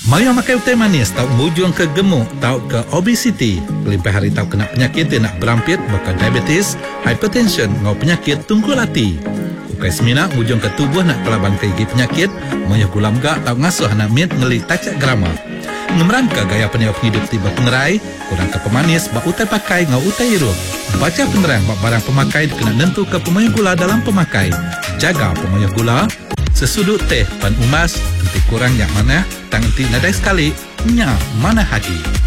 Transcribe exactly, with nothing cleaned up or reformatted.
Maya makai teh manis tau mujung ke gemuk, tau ke obesiti. Lebih hari tau kena penyakit yang nak berampit, bakal diabetes, hypertension, ngau penyakit tungkul hati. Ukai semina mujung ke tubuh nak pelabang ke penyakit, maya gulam gak tau ngasuh anak mit ngelik tacak grama. Ngemerangka gaya peniup hidup tiba pengerai, kurang ke pemanis, bak utai pakai ngau utai irup. Baca penerang bak barang pemakai kena nentu ke pemayah gula dalam pemakai. Jaga pemayah gula, sesudut teh pan umas, nanti kurang yang mana, tang nanti nadai sekali, nya mana hagi.